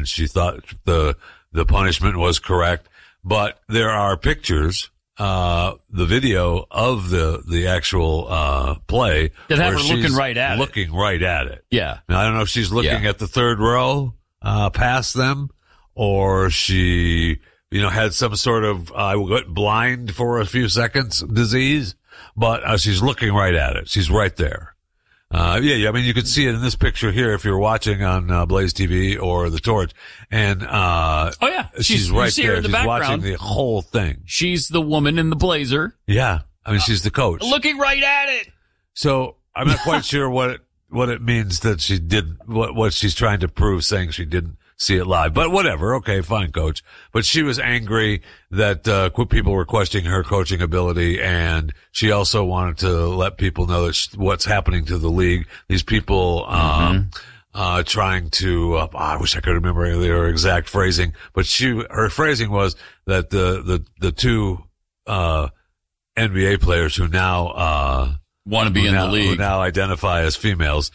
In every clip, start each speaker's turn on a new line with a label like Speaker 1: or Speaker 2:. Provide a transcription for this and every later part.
Speaker 1: and she thought the punishment was correct. But there are pictures, the video of the actual play
Speaker 2: that have her looking right at it. Yeah.
Speaker 1: Now, I don't know if she's looking at the third row past them, or she had some sort of went blind for a few seconds disease, but she's looking right at it. She's right there. I mean, you can see it in this picture here if you're watching on Blaze TV or the Torch. And she's right there. She's watching the whole thing.
Speaker 2: She's the woman in the blazer.
Speaker 1: Yeah, I mean, she's the coach,
Speaker 2: looking right at it.
Speaker 1: So I'm not quite sure what it means that she did what she's trying to prove, saying she didn't see it live. But whatever. Okay, fine, coach. But she was angry that people were questioning her coaching ability, and she also wanted to let people know that what's happening to the league. These people trying to I wish I could remember her exact phrasing, but her phrasing was that the two NBA players who now
Speaker 2: want to be in the league,
Speaker 1: who now identify as females,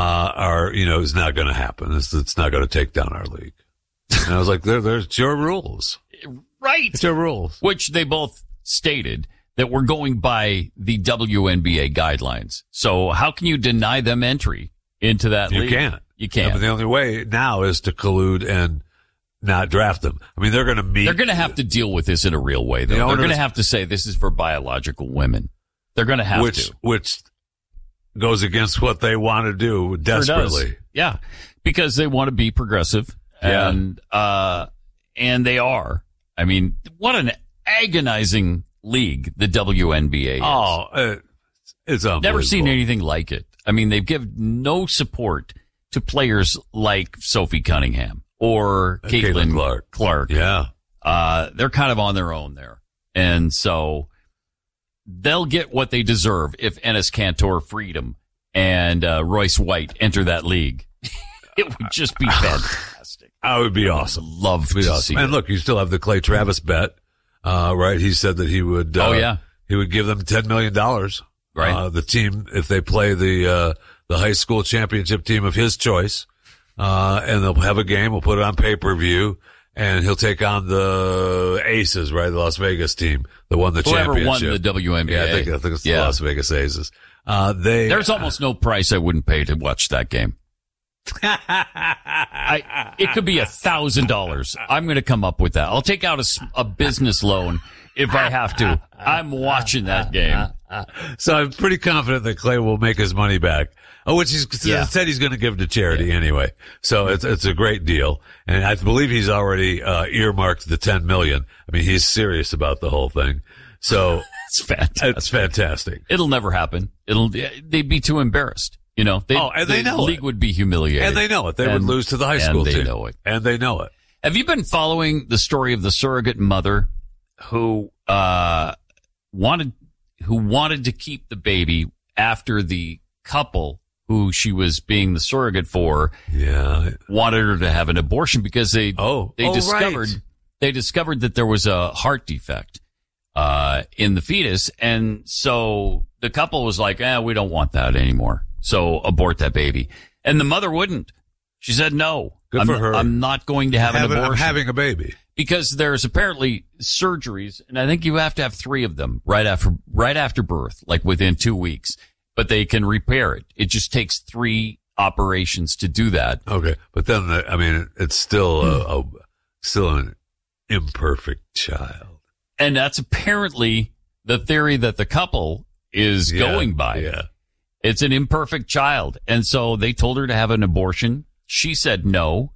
Speaker 1: is not going to happen. It's not going to take down our league. And I was like, there's your rules.
Speaker 2: Right.
Speaker 1: It's your rules.
Speaker 2: Which they both stated that we're going by the WNBA guidelines. So how can you deny them entry into that league? You can't.
Speaker 1: But the only way now is to collude and not draft them. I mean, they're going to meet.
Speaker 2: They're going to have to deal with this in a real way, though. They're going to have to say this is for biological women. They're going to have to.
Speaker 1: Which goes against what they want to do desperately.
Speaker 2: Yeah. Because they want to be progressive. And they are. I mean, what an agonizing league the WNBA is.
Speaker 1: Oh, it's unbelievable.
Speaker 2: Never seen anything like it. I mean, they've given no support to players like Sophie Cunningham or Caitlin Clark.
Speaker 1: Yeah.
Speaker 2: They're kind of on their own there. And so they'll get what they deserve if Enes Kanter, Freedom, and Royce White enter that league. It would just be fantastic.
Speaker 1: That would be awesome.
Speaker 2: Love to see it.
Speaker 1: And look, you still have the Clay Travis bet, right? He said that he would. He would give them $10 million.
Speaker 2: Right.
Speaker 1: The team, if they play the high school championship team of his choice, and they'll have a game. We'll put it on pay-per-view. And he'll take on the Aces, right? The Las Vegas team that won the championship.
Speaker 2: Whoever won the WNBA.
Speaker 1: Yeah, I think it's the Las Vegas Aces.
Speaker 2: There's almost no price I wouldn't pay to watch that game. It could be $1,000. I'm going to come up with that. I'll take out a business loan if I have to. I'm watching that game.
Speaker 1: So I'm pretty confident that Clay will make his money back. Which he said he's going to give to charity anyway. So it's a great deal. And I believe he's already earmarked the $10 million. I mean, he's serious about the whole thing. So
Speaker 2: it's fantastic.
Speaker 1: It's fantastic.
Speaker 2: It'll never happen. They'd be too embarrassed. You know,
Speaker 1: and they know
Speaker 2: the league would be humiliated.
Speaker 1: And they know it. They would lose to the high school team.
Speaker 2: And they know it.
Speaker 1: And they know it.
Speaker 2: Have you been following the story of the surrogate mother who wanted to keep the baby after the couple who she was being the surrogate for wanted her to have an abortion because they discovered that there was a heart defect in the fetus, and so the couple was like, we don't want that anymore, so abort that baby. And the mother wouldn't. She said no.
Speaker 1: Good for her.
Speaker 2: I'm not going to have an abortion.
Speaker 1: I'm having a baby.
Speaker 2: Because there's apparently surgeries, and I think you have to have 3 of them right after birth, like within 2 weeks. But they can repair it. It just takes 3 operations to do that.
Speaker 1: Okay, but then it's still still an imperfect child,
Speaker 2: and that's apparently the theory that the couple is going by.
Speaker 1: Yeah,
Speaker 2: it's an imperfect child, and so they told her to have an abortion. She said no,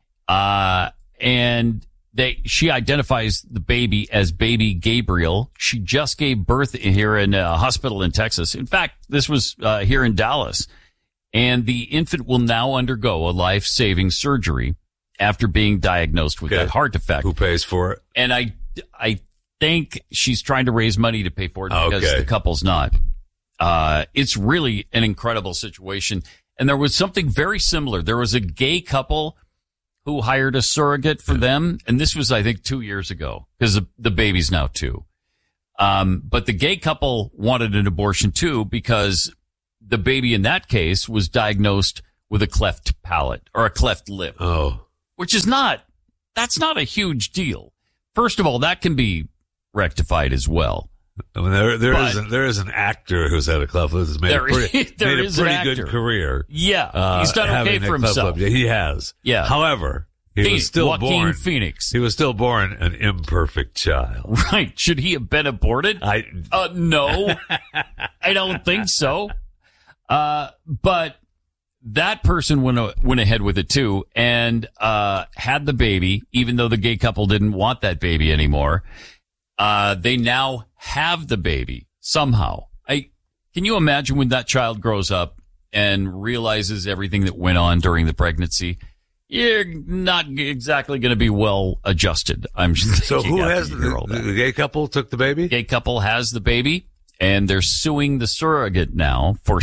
Speaker 2: and she identifies the baby as baby Gabriel. She just gave birth here in a hospital in Texas. In fact, this was here in Dallas. And the infant will now undergo a life-saving surgery after being diagnosed with that heart defect.
Speaker 1: Who pays for it?
Speaker 2: And I think she's trying to raise money to pay for it because the couple's not. It's really an incredible situation. And there was something very similar. There was a gay couple who hired a surrogate for them. And this was, I think, 2 years ago because the baby's now 2. But the gay couple wanted an abortion too because the baby in that case was diagnosed with a cleft palate or a cleft lip.
Speaker 1: Oh.
Speaker 2: which is that's not a huge deal. First of all, that can be rectified as well.
Speaker 1: I mean, there is an actor who's had a club foot that's made a pretty good career.
Speaker 2: Yeah, he's done okay for himself.
Speaker 1: Yeah, he has.
Speaker 2: Yeah.
Speaker 1: However, he was still
Speaker 2: Joaquin Phoenix.
Speaker 1: He was still born an imperfect child.
Speaker 2: Right. Should he have been aborted? No. I don't think so. But that person went ahead with it too and had the baby, even though the gay couple didn't want that baby anymore. They now have the baby somehow. Can you imagine when that child grows up and realizes everything that went on during the pregnancy? You're not exactly going to be well adjusted. I'm just
Speaker 1: so who has the gay couple took the baby?
Speaker 2: Gay couple has the baby, and they're suing the surrogate now for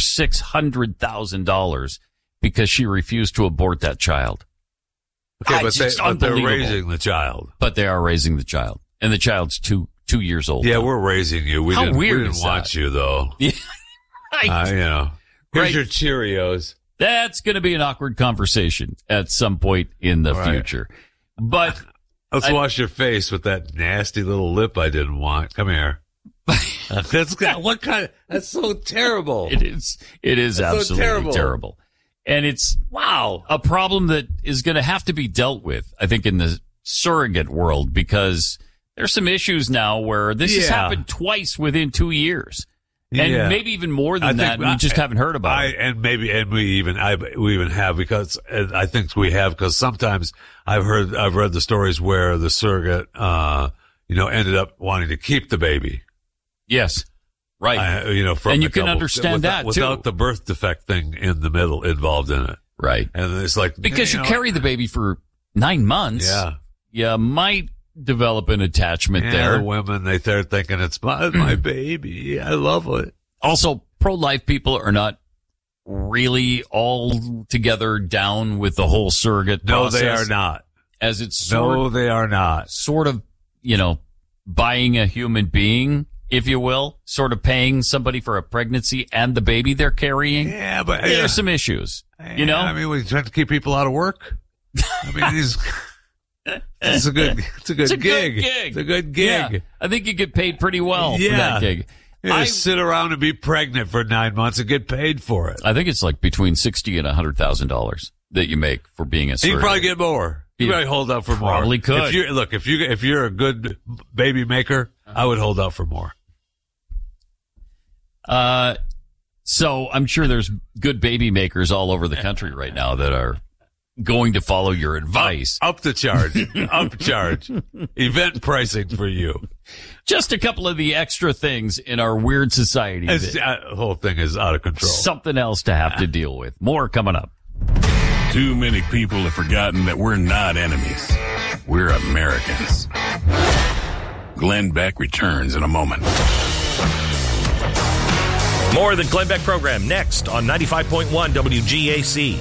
Speaker 2: $600,000 because she refused to abort that child.
Speaker 1: Okay, but they're raising the child.
Speaker 2: But they are raising the child, and the child's two years old.
Speaker 1: Yeah, we're raising you. We didn't want you though.
Speaker 2: Yeah, right.
Speaker 1: Here's your Cheerios.
Speaker 2: That's going to be an awkward conversation at some point in the future. But
Speaker 1: let's wash your face with that nasty little lip I didn't want. Come here. That's so terrible.
Speaker 2: It is absolutely terrible. And it's a problem that is going to have to be dealt with, I think, in the surrogate world, because there's some issues now where this has happened twice within 2 years. And maybe even more than that. We just haven't heard about it.
Speaker 1: And we even have, because I think we have, because sometimes I've read the stories where the surrogate, ended up wanting to keep the baby.
Speaker 2: Yes. Right.
Speaker 1: From
Speaker 2: and you
Speaker 1: can
Speaker 2: understand that
Speaker 1: without the birth defect thing in the middle involved in it.
Speaker 2: Right.
Speaker 1: And it's like,
Speaker 2: because you carry the baby for 9 months.
Speaker 1: Yeah.
Speaker 2: You might develop an attachment there.
Speaker 1: The women, they start thinking it's my baby. I love it.
Speaker 2: Also, pro-life people are not really all together down with the whole surrogate process.
Speaker 1: No, they are not.
Speaker 2: As it's
Speaker 1: they are not.
Speaker 2: Sort of, buying a human being, if you will, sort of paying somebody for a pregnancy and the baby they're carrying.
Speaker 1: Yeah, but
Speaker 2: there's some issues.
Speaker 1: I mean, we try to keep people out of work. I mean, it's a good gig. It's a good gig.
Speaker 2: Yeah, I think you get paid pretty well for that gig.
Speaker 1: Sit around and be pregnant for 9 months and get paid for it.
Speaker 2: I think it's like between $60,000 and $100,000 that you make for being a surrogate.
Speaker 1: You can probably get more. You probably hold out for more.
Speaker 2: Probably could.
Speaker 1: If you're a good baby maker, I would hold out for more.
Speaker 2: So I'm sure there's good baby makers all over the country right now that are going to follow your advice.
Speaker 1: Up the charge. Event pricing for you.
Speaker 2: Just a couple of the extra things in our weird society.
Speaker 1: The whole thing is out of control.
Speaker 2: Something else to have to deal with. More coming up.
Speaker 3: Too many people have forgotten that we're not enemies. We're Americans. Glenn Beck returns in a moment.
Speaker 4: More of the Glenn Beck program next on 95.1 WGAC.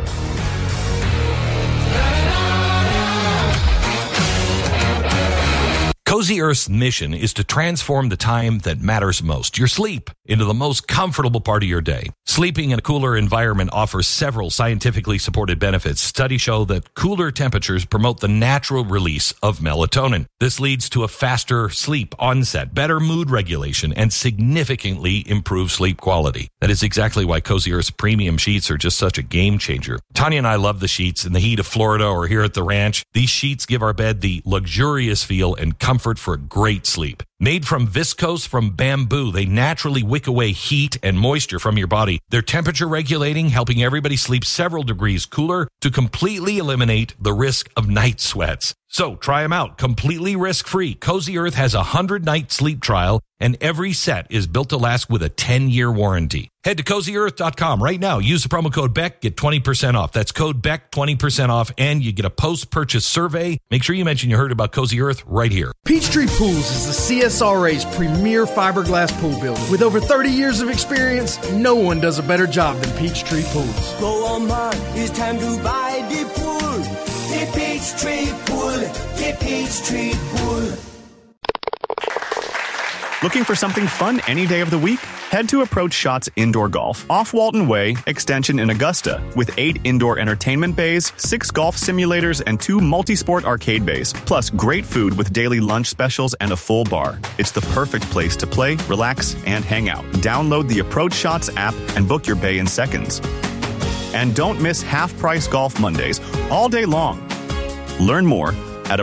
Speaker 4: Cozy Earth's mission is to transform the time that matters most, your sleep, into the most comfortable part of your day. Sleeping in a cooler environment offers several scientifically supported benefits. Studies show that cooler temperatures promote the natural release of melatonin. This leads to a faster sleep onset, better mood regulation, and significantly improved sleep quality. That is exactly why Cozy Earth's premium sheets are just such a game changer. Tanya and I love the sheets. In the heat of Florida or here at the ranch, these sheets give our bed the luxurious feel and comfort for a great sleep. Made from viscose from bamboo, they naturally wick away heat and moisture from your body. They're temperature regulating, helping everybody sleep several degrees cooler to completely eliminate the risk of night sweats. So try them out, completely risk-free. Cozy Earth has a 100-night sleep trial, and every set is built to last with a 10-year warranty. Head to CozyEarth.com right now. Use the promo code BECK, get 20% off. That's code BECK, 20% off, and you get a post-purchase survey. Make sure you mention you heard about Cozy Earth right here.
Speaker 5: Peachtree Pools is the CSRA's premier fiberglass pool builder. With over 30 years of experience, no one does a better job than Peachtree Pools.
Speaker 6: Go on, man, it's time to buy the pool. The Peachtree Pool, the Peachtree Pool.
Speaker 7: Looking for something fun any day of the week? Head to Approach Shots Indoor Golf off Walton Way, Extension in Augusta, with 8 indoor entertainment bays, 6 golf simulators, and 2 multi-sport arcade bays, plus great food with daily lunch specials and a full bar. It's the perfect place to play, relax, and hang out. Download the Approach Shots app and book your bay in seconds. And don't miss half-price Golf Mondays all day long. Learn more at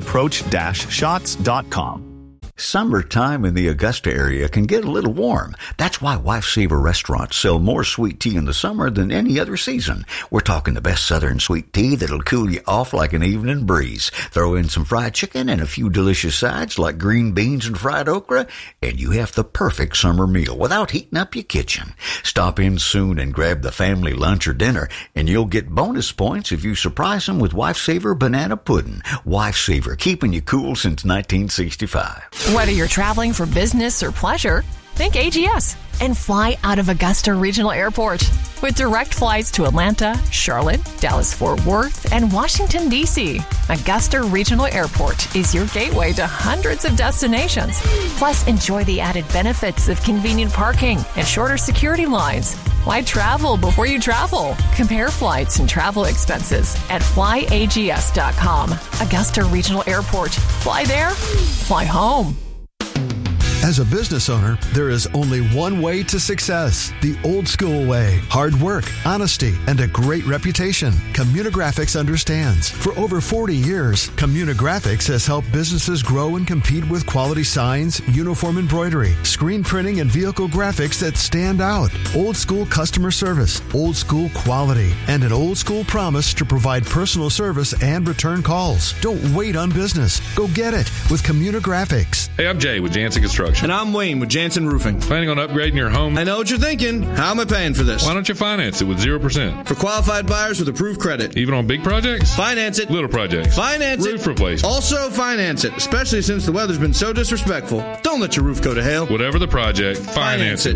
Speaker 7: approach-shots.com.
Speaker 8: Summertime in the Augusta area can get a little warm. That's why Lifesaver restaurants sell more sweet tea in the summer than any other season. We're talking the best southern sweet tea that'll cool you off like an evening breeze. Throw in some fried chicken and a few delicious sides like green beans and fried okra, and you have the perfect summer meal without heating up your kitchen. Stop in soon and grab the family lunch or dinner, and you'll get bonus points if you surprise them with Lifesaver banana pudding. Lifesaver, keeping you cool since 1965.
Speaker 9: Whether you're traveling for business or pleasure, think AGS and fly out of Augusta Regional Airport. With direct flights to Atlanta, Charlotte, Dallas-Fort Worth, and Washington, D.C., Augusta Regional Airport is your gateway to hundreds of destinations. Plus, enjoy the added benefits of convenient parking and shorter security lines. Why travel before you travel? Compare flights and travel expenses at flyags.com. Augusta Regional Airport. Fly there, fly home.
Speaker 10: As a business owner, there is only one way to success, the old school way. Hard work, honesty, and a great reputation. Communigraphics understands. For over 40 years, Communigraphics has helped businesses grow and compete with quality signs, uniform embroidery, screen printing, and vehicle graphics that stand out. Old school customer service, old school quality, and an old school promise to provide personal service and return calls. Don't wait on business. Go get it with Communigraphics.
Speaker 11: Hey, I'm Jay with Jansen Construction.
Speaker 5: And I'm Wayne with Jansen Roofing.
Speaker 11: Planning on upgrading your home?
Speaker 5: I know what you're thinking. How am I paying for this?
Speaker 11: Why don't you finance it with 0%?
Speaker 5: For qualified buyers with approved credit.
Speaker 11: Even on big projects?
Speaker 5: Finance it.
Speaker 11: Little projects?
Speaker 5: Finance it.
Speaker 11: Roof replacement?
Speaker 5: Also finance it, especially since the weather's been so disrespectful. Don't let your roof go to hell.
Speaker 11: Whatever the project, finance it.